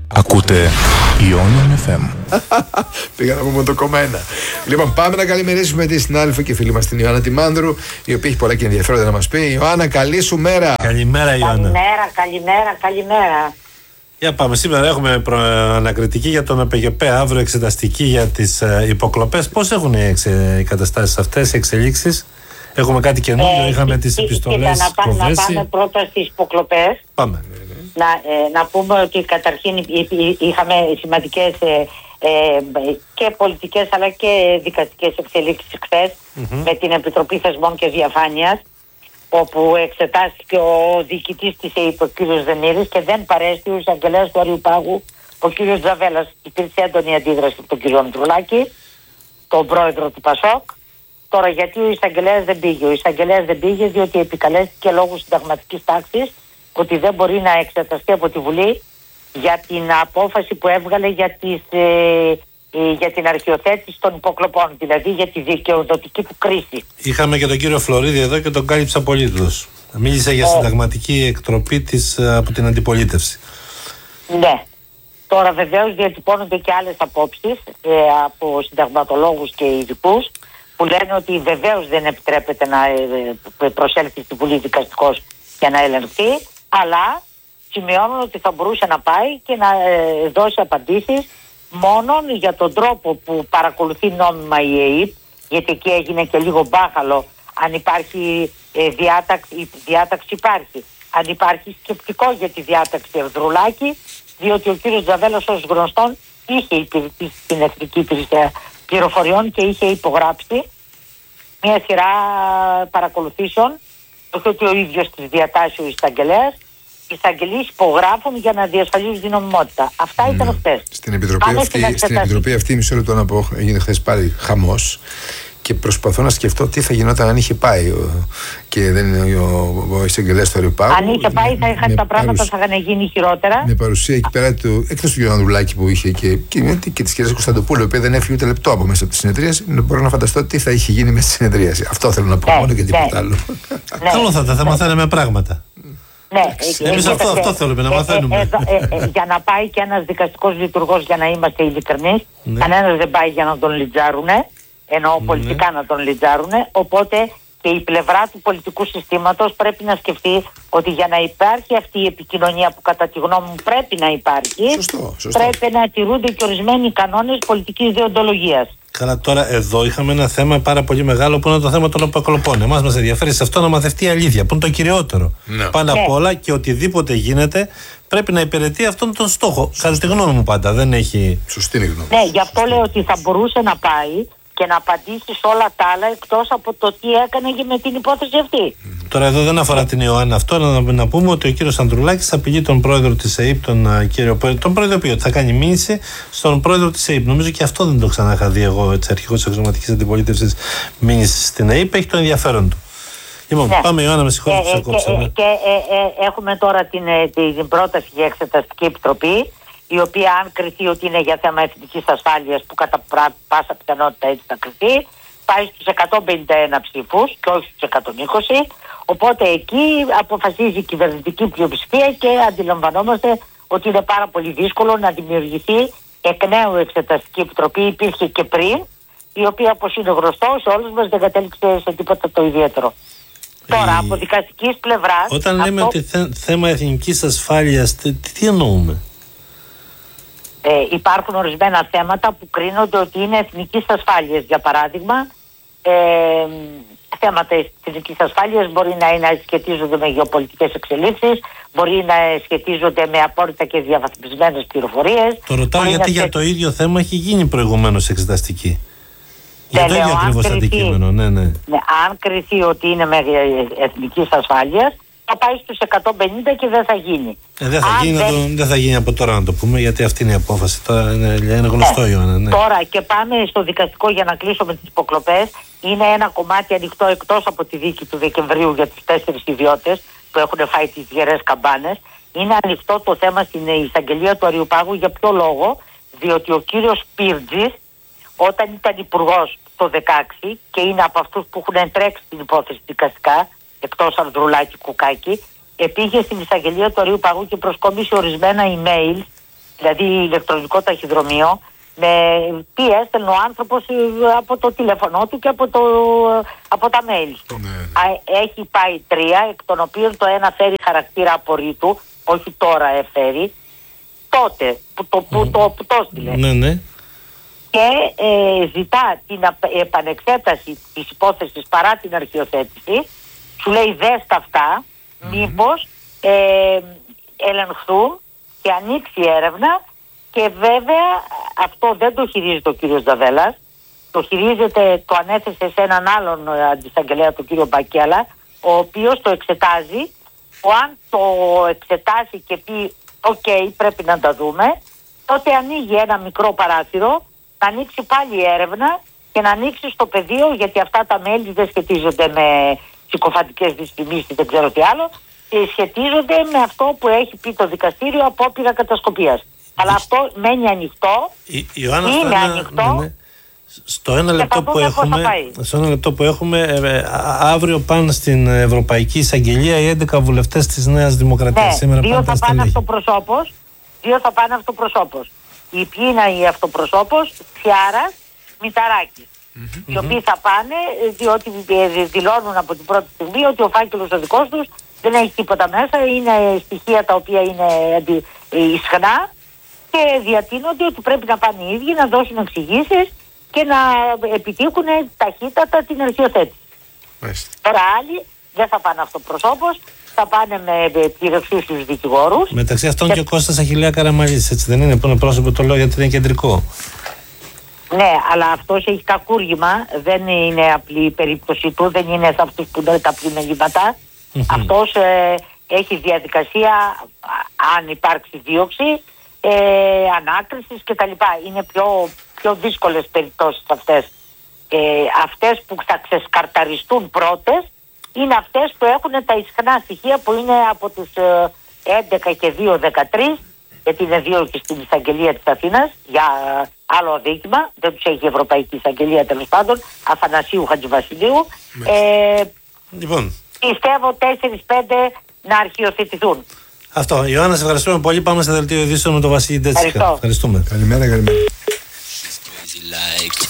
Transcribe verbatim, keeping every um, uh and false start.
Ακούτε Ionian εφ εμ. Πήγα να πούμε το κομμένα. Λοιπόν, πάμε να καλημερίσουμε τη συνάδελφο και φίλη μας την Ιωάννα τη Μάνδρου, η οποία έχει πολλά και ενδιαφέροντα να μας πει. Ιωάννα, καλή σου μέρα. Καλημέρα, Ιωάννα. Καλημέρα, καλημέρα, καλημέρα. Για πάμε. Σήμερα έχουμε προ... ανακριτική για τον ΕΠΓΠ, αύριο εξεταστική για τις ε, υποκλοπές. Πώς έχουν οι, εξε... οι καταστάσεις αυτές, οι εξελίξεις? Έχουμε κάτι καινούργιο, ε, είχαμε τις επιστολές να, πά, να πάμε πρώτα στις υποκλοπές. Πάμε. Να, ε, να πούμε ότι καταρχήν είχαμε σημαντικές ε, ε, και πολιτικές αλλά και δικαστικές εξελίξεις χθες mm-hmm. με την Επιτροπή Θεσμών και Διαφάνειας, όπου εξετάστηκε ο διοικητής της ΕΥΠ, ο κ. Δεμήρης, και δεν παρέστη ο εισαγγελέας του Αριού Πάγου, ο κ. Τζαβέλας. Υπήρξε έντονη αντίδραση από τον κ. Ανδρουλάκη, τον πρόεδρο του ΠΑΣΟΚ. Τώρα, γιατί ο εισαγγελέας δεν πήγε? Ο εισαγγελέας δεν πήγε διότι επικαλέστηκε λόγω συνταγματικής τάξης ότι δεν μπορεί να εξεταστεί από τη Βουλή για την απόφαση που έβγαλε για, τις, ε, ε, για την αρχιοθέτηση των υποκλοπών, δηλαδή για τη δικαιοδοτική του κρίση. Είχαμε και τον κύριο Φλωρίδη εδώ και τον κάλυψε απολύτως. Μίλησε για συνταγματική εκτροπή της από την αντιπολίτευση. Ναι. Τώρα βεβαίως διατυπώνονται και άλλες απόψεις ε, από συνταγματολόγους και ειδικούς που λένε ότι βεβαίως δεν επιτρέπεται να ε, προσέλθει στη Βουλή δικαστικός για να ελεγχθεί, αλλά σημειώνουν ότι θα μπορούσε να πάει και να ε, δώσει απαντήσεις μόνο για τον τρόπο που παρακολουθεί νόμιμα η ΕΥΠ, γιατί εκεί έγινε και λίγο μπάχαλο αν υπάρχει ε, διάταξη, η διάταξη υπάρχει, αν υπάρχει σκεπτικό για τη διάταξη Ανδρουλάκη, διότι ο κύριος Τζαβέλος ως γνωστόν είχε υπηρετήσει στην Εθνική Υπηρεσία Πληροφοριών και είχε υπογράψει μια σειρά παρακολουθήσεων, όχι ότι ο ίδιος τις διατάσσει ο εισαγγελέας. Οι εισαγγελείς υπογράφουν για να διασφαλίζουν την νομιμότητα. Αυτά ήταν χθες. Στην Επιτροπή αυτή, στην Επιτροπή αυτή, μισό λεπτό να πω, έγινε χθες πάλι χαμός και προσπαθώ να σκεφτώ τι θα γινόταν αν είχε πάει ο, και δεν είναι ο, ο εισαγγελέας του Αριού Πάγου. Αν είχε πάει θα είχαν τα πράγματα παρουσ... θα είχαν γίνει χειρότερα. Με παρουσία εκεί πέρα του, εκτός του κ. Ανδρουλάκη που είχε και, και, και της κ. Κωνσταντοπούλου, η οποία δεν έφυγε ούτε λεπτό από μέσα από τη συνεδρίαση, μπορώ να φανταστώ τι θα είχε γίνει μέσα στη συνεδρίαση. Αυτό θέλω να πω, ναι, μόνο και τίποτα ναι. άλλο. Ναι. Καλό θα ήταν, θα μαθαίναμε πράγματα. Ναι, εμείς ε, αυτό, αυτό θέλουμε να μαθαίνουμε. Ε, ε, ε, ε, για να πάει και ένας δικαστικός λειτουργός, για να είμαστε ειλικρινείς, ναι. κανένας δεν πάει για να τον λιτζάρουνε, εννοώ πολιτικά ναι. να τον λιτζάρουνε, οπότε και η πλευρά του πολιτικού συστήματος πρέπει να σκεφτεί ότι για να υπάρχει αυτή η επικοινωνία που κατά τη γνώμη μου πρέπει να υπάρχει, σωστό, σωστό. πρέπει να τηρούνται και ορισμένοι κανόνες πολιτικής δεοντολογίας. Καλά, τώρα εδώ είχαμε ένα θέμα πάρα πολύ μεγάλο που είναι το θέμα των αποκλοπών. Εμάς μας ενδιαφέρει σε αυτό να μαθευτεί η αλήθεια, που είναι το κυριότερο. Ναι. Πάνω ναι. απ' όλα, και οτιδήποτε γίνεται πρέπει να υπηρετεί αυτόν τον στόχο. Κατά τη γνώμη μου πάντα, δεν έχει. Σωστή γνώμη. Ναι, γι' αυτό λέω ότι θα μπορούσε να πάει και να απαντήσει σε όλα τα άλλα εκτός από το τι έκανε και με την υπόθεση αυτή. Τώρα εδώ δεν αφορά την Ιωάννα αυτό, να, να πούμε ότι ο κύριος Ανδρουλάκης απειλεί τον πρόεδρο της ΕΥΠ, τον κύριο τον προειδοποιεί ότι θα κάνει μήνυση στον πρόεδρο της ΕΥΠ. Νομίζω και αυτό δεν το ξαναχα δει εγώ, έτσι, αρχηγός της Αξιωματικής Αντιπολίτευσης, μήνυση στην ΕΥΠ, έχει το ενδιαφέρον του. Λοιπόν, ναι. πάμε Ιωάννα, με συγχωρείτε που ε, σε κόψαμε. Και, και ε, ε, έχουμε τώρα την, την, την πρόταση για εξεταστική επιτροπή, η οποία αν κριθεί ότι είναι για θέμα εθνικής ασφάλειας, που κατά πάσα πιθανότητα έτσι θα κριθεί, πάει στους εκατόν πενήντα ένα ψήφους και όχι στους εκατόν είκοσι, οπότε εκεί αποφασίζει η κυβερνητική πλειοψηφία και αντιλαμβανόμαστε ότι είναι πάρα πολύ δύσκολο να δημιουργηθεί εκ νέου εξεταστική επιτροπή. Υπήρχε και πριν, η οποία, όπως είναι γνωστό σε όλους μας, δεν κατέληξε σε τίποτα το ιδιαίτερο. Η... Τώρα, από δικαστικής πλευράς... Όταν λέμε αυτό... ότι θε, θέμα εθνικής ασφάλειας, τι, τι εννοούμε? Ε, υπάρχουν ορισμένα θέματα που κρίνονται ότι είναι εθνικής ασφάλειας. Για παράδειγμα, ε, θέματα εθνικής ασφάλειας μπορεί να, να σχετίζονται με γεωπολιτικές εξελίξεις, μπορεί να σχετίζονται με απόρριτα και διαβαθμισμένες πληροφορίες. Το ρωτάω γιατί να... για το ίδιο θέμα έχει γίνει προηγουμένως εξεταστική. Για δεν το ίδιο ακριβώς αντικείμενο, ναι, ναι. ναι. Αν κριθεί ότι είναι με εθνικής ασφάλειας, θα πάει στους εκατόν πενήντα και δεν θα γίνει. Ε, δεν, θα γίνει δεν... Το, δεν θα γίνει από τώρα να το πούμε, γιατί αυτή είναι η απόφαση. Τώρα είναι, είναι γνωστό, ναι. Ιωάννα. Ναι. Τώρα και πάμε στο δικαστικό για να κλείσω με τις υποκλοπές. Είναι ένα κομμάτι ανοιχτό εκτός από τη δίκη του Δεκεμβρίου για τους τέσσερις ιδιώτες που έχουν φάει τις γερές καμπάνες. Είναι ανοιχτό το θέμα στην εισαγγελία του Αριού Πάγου. Για ποιο λόγο? Διότι ο κύριος Πύρτζης, όταν ήταν υπουργός το δεκαέξι και είναι από αυτούς που έχουν τρέξει την υπόθεση δικαστικά, εκτός Ανδρουλάκη Κουκάκη, πήγε στην εισαγγελία του Αριού Παγού και προσκόμισε ορισμένα email δηλαδή ηλεκτρονικό ταχυδρομείο, με τι έστελνε ο άνθρωπος από το τηλέφωνό του και από, το, από τα mail του. Ναι. Έχει πάει τρία, εκ των οποίων το ένα φέρει χαρακτήρα απορρίτου, όχι τώρα έφερει, τότε που το, που το, που το στείλε. Ναι, ναι. Και ε, ζητά την επανεξέταση της υπόθεσης παρά την αρχιοθέτηση. Σου λέει δες τα αυτά, mm-hmm. μήπως ε, ελεγχθούν και ανοίξει έρευνα. Και βέβαια αυτό δεν το χειρίζεται ο κύριος Ζαβέλας, το χειρίζεται, το ανέθεσε σε έναν άλλον αντισαγγελέα, τον κύριο Μπακέλα, ο οποίος το εξετάζει. Ο αν το εξετάσει και πει οκ, okay, πρέπει να τα δούμε, τότε ανοίγει ένα μικρό παράθυρο, να ανοίξει πάλι έρευνα και να ανοίξει στο πεδίο, γιατί αυτά τα μέλη δεν σχετίζονται με συκοφαντικές δυσφημίσεις, δεν ξέρω τι άλλο, σχετίζονται με αυτό που έχει πει το δικαστήριο, απόπειρα κατασκοπίας. Αλλά αυτό μένει ανοιχτό. Η, Ιωάννα, είναι ένα, ανοιχτό. Ναι, ναι. Στο ένα λεπτό που έχουμε, στο ένα λεπτό που έχουμε ε, ε, αύριο πάνε στην Ευρωπαϊκή Εισαγγελία οι έντεκα βουλευτές της Νέας Δημοκρατίας. Ναι, σήμερα δύο θα πάνε στελέχη. αυτοπροσώπως. Δύο θα πάνε αυτοπροσώπως. Η ποιοι είναι οι αυτοπροσώπως? Τσιάρας, Μηταράκης. Mm-hmm. Οι οποίοι θα πάνε διότι δηλώνουν από την πρώτη στιγμή ότι ο φάκελος ο δικός τους δεν έχει τίποτα μέσα, είναι στοιχεία τα οποία είναι ισχνά και διατείνονται ότι πρέπει να πάνε οι ίδιοι να δώσουν εξηγήσεις και να επιτύχουν ταχύτατα την αρχιοθέτηση. Τώρα άλλοι δεν θα πάνε αυτοπροσώπως, θα πάνε με πληροφορίες στους δικηγόρους. Μεταξύ αυτών και, και ο Κώστας Αχιλλέα Καραμαλής, έτσι δεν είναι, που είναι πρόσωπο, το λέω γιατί είναι κεντρικό. Ναι, αλλά αυτός έχει κακούργημα, δεν είναι απλή η περίπτωση του, δεν είναι σε αυτούς που δεν τα πλημελήματα. Mm-hmm. Αυτός ε, έχει διαδικασία, αν υπάρξει δίωξη, ε, ανάκρισης κτλ. Είναι πιο, πιο δύσκολες περιπτώσεις αυτές. Ε, αυτές που θα ξεσκαρταριστούν πρώτες είναι αυτές που έχουν τα ισχνά στοιχεία που είναι από τους ε, έντεκα και δύο δεκατρείς, γιατί είναι δίωξη στην εισαγγελία της Αθήνας για ε, άλλο αδίκημα, δεν τους έχει η Ευρωπαϊκή Εισαγγελία τέλος πάντων, Αθανασίου Χατζηβασιλείου. Ε, λοιπόν. Πιστεύω τέσσερα πέντε να αρχιοθετηθούν. Αυτό. Ιωάννα, σε ευχαριστούμε πολύ. Πάμε σε δελτίο ειδήσεων με τον Βασίλη Ντέτσικα. Ευχαριστώ. Ευχαριστούμε. Καλημέρα, καλημέρα.